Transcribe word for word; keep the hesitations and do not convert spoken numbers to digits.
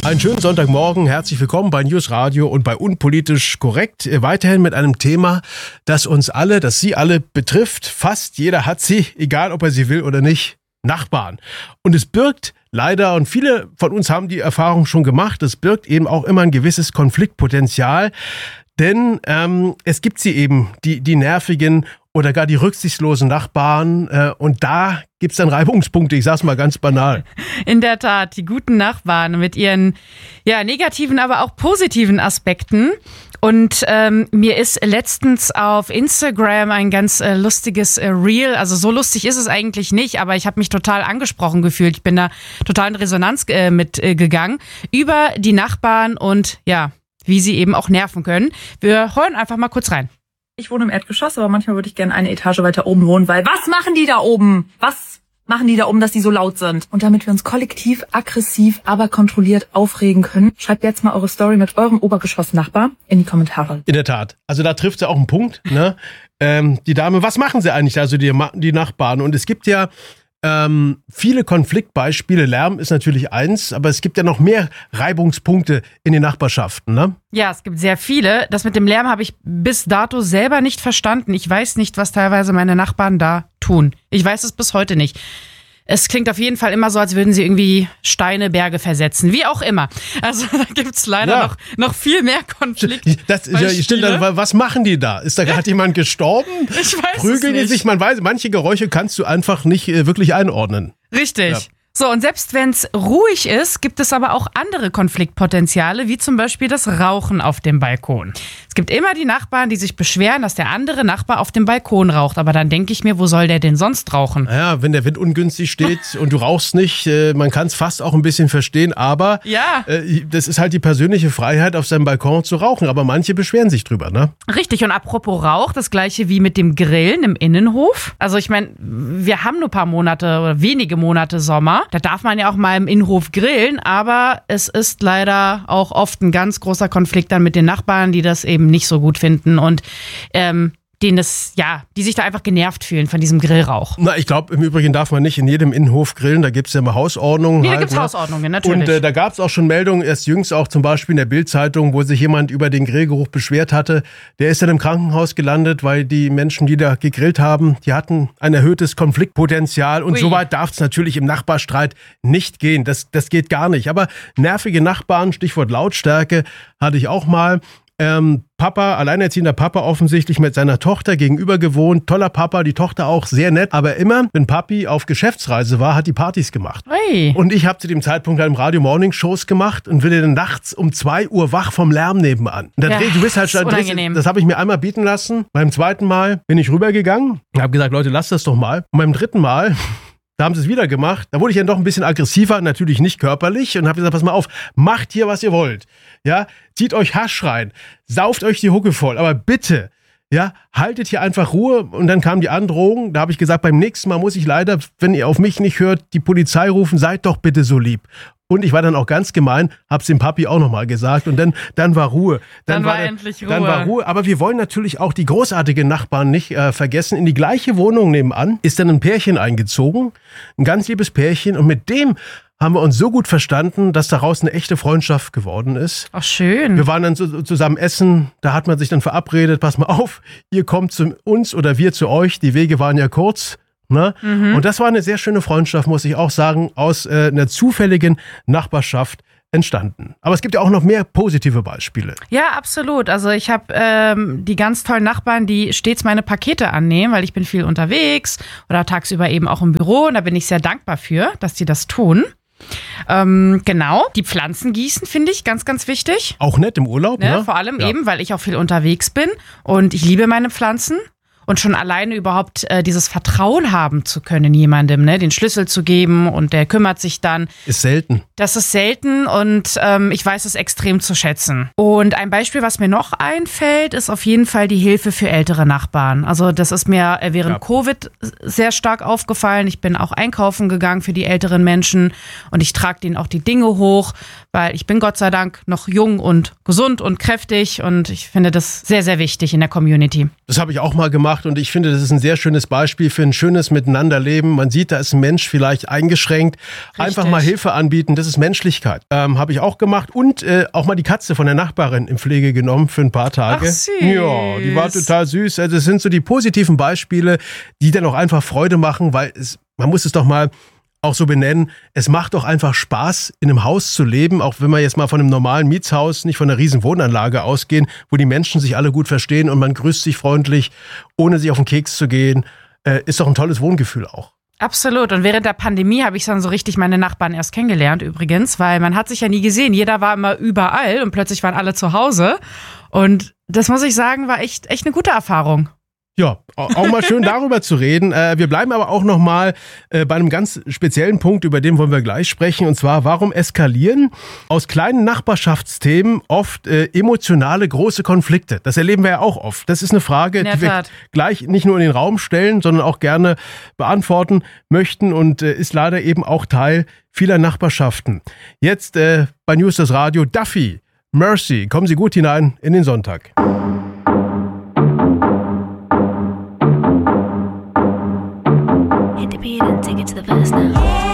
Einen schönen Sonntagmorgen, herzlich willkommen bei News Radio und bei Unpolitisch Korrekt. Weiterhin mit einem Thema, das uns alle, das Sie alle betrifft. Fast jeder hat sie, egal ob er sie will oder nicht, Nachbarn. Und es birgt leider, und viele von uns haben die Erfahrung schon gemacht, es birgt eben auch immer ein gewisses Konfliktpotenzial. Denn ähm, es gibt sie eben, die, die nervigen oder gar die rücksichtslosen Nachbarn. Äh, und da gibt's dann Reibungspunkte, ich sag's mal ganz banal. In der Tat, die guten Nachbarn mit ihren ja negativen, aber auch positiven Aspekten. Und ähm, mir ist letztens auf Instagram ein ganz äh, lustiges äh, Reel, also so lustig ist es eigentlich nicht, aber ich habe mich total angesprochen gefühlt. Ich bin da total in Resonanz äh, mit äh, gegangen über die Nachbarn und ja, wie sie eben auch nerven können. Wir hören einfach mal kurz rein. Ich wohne im Erdgeschoss, aber manchmal würde ich gerne eine Etage weiter oben wohnen, weil was machen die da oben? Was machen die da oben, dass die so laut sind? Und damit wir uns kollektiv, aggressiv, aber kontrolliert aufregen können, schreibt jetzt mal eure Story mit eurem Obergeschoss-Nachbar in die Kommentare. In der Tat. Also da trifft sie auch einen Punkt, ne? ähm, die Dame, was machen sie eigentlich, also die, die Nachbarn? Und es gibt ja Ähm, viele Konfliktbeispiele. Lärm ist natürlich eins, aber es gibt ja noch mehr Reibungspunkte in den Nachbarschaften, ne? Ja, es gibt sehr viele. Das mit dem Lärm habe ich bis dato selber nicht verstanden. Ich weiß nicht, was teilweise meine Nachbarn da tun. Ich weiß es bis heute nicht. Es klingt auf jeden Fall immer so, als würden sie irgendwie Steine, Berge versetzen. Wie auch immer. Also da gibt's leider Ja. noch, noch viel mehr Konflikte. Das, ja, stimmt, dann, was machen die da? Ist da gerade jemand gestorben? Ich weiß es Prügeln die nicht. sich? Man weiß, manche Geräusche kannst du einfach nicht äh, wirklich einordnen. Richtig. Ja. So, und selbst wenn es ruhig ist, gibt es aber auch andere Konfliktpotenziale, wie zum Beispiel das Rauchen auf dem Balkon. Es gibt immer die Nachbarn, die sich beschweren, dass der andere Nachbar auf dem Balkon raucht. Aber dann denke ich mir, wo soll der denn sonst rauchen? Naja, wenn der Wind ungünstig steht und du rauchst nicht, äh, man kann es fast auch ein bisschen verstehen, aber Ja. äh, das ist halt die persönliche Freiheit, auf seinem Balkon zu rauchen. Aber manche beschweren sich drüber, ne? Richtig, und apropos Rauch, das gleiche wie mit dem Grillen im Innenhof. Also ich meine, wir haben nur ein paar Monate oder wenige Monate Sommer. Da darf man ja auch mal im Innenhof grillen, aber es ist leider auch oft ein ganz großer Konflikt dann mit den Nachbarn, die das eben nicht so gut finden und ähm, denen das, ja, die sich da einfach genervt fühlen von diesem Grillrauch. Na, ich glaube, im Übrigen darf man nicht in jedem Innenhof grillen, da gibt's ja immer Hausordnungen. Nee, da halt, gibt's ne? Hausordnungen, natürlich. Und äh, da gab's auch schon Meldungen, erst jüngst auch zum Beispiel in der Bild-Zeitung, wo sich jemand über den Grillgeruch beschwert hatte. Der ist dann im Krankenhaus gelandet, weil die Menschen, die da gegrillt haben, die hatten ein erhöhtes Konfliktpotenzial. Und Ui. so weit darf es natürlich im Nachbarstreit nicht gehen. Das, das geht gar nicht. Aber nervige Nachbarn, Stichwort Lautstärke, hatte ich auch mal. Ähm, Papa, alleinerziehender Papa offensichtlich mit seiner Tochter gegenüber gewohnt. Toller Papa, die Tochter auch sehr nett. Aber immer, wenn Papi auf Geschäftsreise war, hat die Partys gemacht. Ui. Und ich habe zu dem Zeitpunkt halt im Radio Morning Shows gemacht und bin dann nachts um zwei Uhr wach vom Lärm nebenan. Und da Ja, dreh, du bist halt das ist schon, unangenehm. das habe ich mir einmal bieten lassen. Beim zweiten Mal bin ich rübergegangen und habe gesagt, Leute, lasst das doch mal. Und beim dritten Mal, da haben sie es wieder gemacht. Da wurde ich dann doch ein bisschen aggressiver, natürlich nicht körperlich, und habe gesagt, pass mal auf, macht hier, was ihr wollt. Ja, zieht euch Hasch rein, sauft euch die Hucke voll, aber bitte, ja, haltet hier einfach Ruhe. Und dann kam die Androhung, da habe ich gesagt, beim nächsten Mal muss ich leider, wenn ihr auf mich nicht hört, die Polizei rufen, seid doch bitte so lieb. Und ich war dann auch ganz gemein, hab's dem Papi auch nochmal gesagt, und dann, dann war Ruhe. Dann war der- endlich Ruhe. Dann war Ruhe. Aber wir wollen natürlich auch die großartigen Nachbarn nicht äh, vergessen. In die gleiche Wohnung nebenan ist dann ein Pärchen eingezogen, ein ganz liebes Pärchen, und mit dem haben wir uns so gut verstanden, dass daraus eine echte Freundschaft geworden ist. Ach, schön. Wir waren dann so, zusammen essen, da hat man sich dann verabredet, pass mal auf, ihr kommt zu uns oder wir zu euch, die Wege waren ja kurz. Ne? Mhm. Und das war eine sehr schöne Freundschaft, muss ich auch sagen, aus äh, einer zufälligen Nachbarschaft entstanden. Aber es gibt ja auch noch mehr positive Beispiele. Ja, absolut. Also ich habe ähm, die ganz tollen Nachbarn, die stets meine Pakete annehmen, weil ich bin viel unterwegs oder tagsüber eben auch im Büro, und da bin ich sehr dankbar für, dass die das tun. Ähm, genau, die Pflanzen gießen finde ich ganz, ganz wichtig. Auch nett im Urlaub, Ne? ne? Vor allem Ja. eben, weil ich auch viel unterwegs bin und ich liebe meine Pflanzen. Und schon alleine überhaupt äh, dieses Vertrauen haben zu können jemandem, ne, den Schlüssel zu geben, und der kümmert sich dann. Ist selten. Das ist selten, und ähm, ich weiß es extrem zu schätzen. Und ein Beispiel, was mir noch einfällt, ist auf jeden Fall die Hilfe für ältere Nachbarn. Also das ist mir äh, während Ja. Covid sehr stark aufgefallen. Ich bin auch einkaufen gegangen für die älteren Menschen, und ich trage denen auch die Dinge hoch, weil ich bin Gott sei Dank noch jung und gesund und kräftig, und ich finde das sehr, sehr wichtig in der Community. Das habe ich auch mal gemacht. gemacht und ich finde, das ist ein sehr schönes Beispiel für ein schönes Miteinanderleben. Man sieht, da ist ein Mensch vielleicht eingeschränkt. Richtig. Einfach mal Hilfe anbieten, das ist Menschlichkeit. Ähm, habe ich auch gemacht und äh, auch mal die Katze von der Nachbarin in Pflege genommen für ein paar Tage. Ach, süß. Ja, die war total süß. Also es sind so die positiven Beispiele, die dann auch einfach Freude machen, weil es, man muss es doch mal auch so benennen, es macht doch einfach Spaß, in einem Haus zu leben, auch wenn wir jetzt mal von einem normalen Mietshaus, nicht von einer riesen Wohnanlage ausgehen, wo die Menschen sich alle gut verstehen und man grüßt sich freundlich, ohne sich auf den Keks zu gehen, äh, ist doch ein tolles Wohngefühl auch. Absolut. Und während der Pandemie habe ich dann so richtig meine Nachbarn erst kennengelernt übrigens, weil man hat sich ja nie gesehen. Jeder war immer überall und plötzlich waren alle zu Hause. Und das muss ich sagen, war echt, echt eine gute Erfahrung. Ja, auch mal schön darüber zu reden. Wir bleiben aber auch noch mal bei einem ganz speziellen Punkt, über den wollen wir gleich sprechen. Und zwar, warum eskalieren aus kleinen Nachbarschaftsthemen oft emotionale große Konflikte? Das erleben wir ja auch oft. Das ist eine Frage, die wir gleich nicht nur in den Raum stellen, sondern auch gerne beantworten möchten und ist leider eben auch Teil vieler Nachbarschaften. Jetzt bei News das Radio, Duffy, Mercy. Kommen Sie gut hinein in den Sonntag. Hit the beat and take it to the verse now.